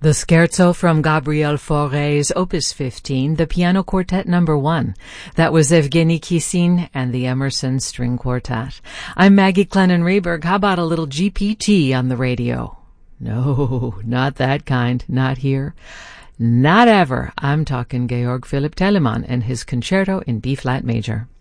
The Scherzo from Gabriel Fauré's Opus 15, the Piano Quartet No. 1. That was Evgeny Kissin and the Emerson String Quartet. I'm Maggie Clennon-Rehberg. How about a little GPT on the radio? No, not that kind. Not here. Not ever. I'm talking Georg Philipp Telemann and his Concerto in B-flat major.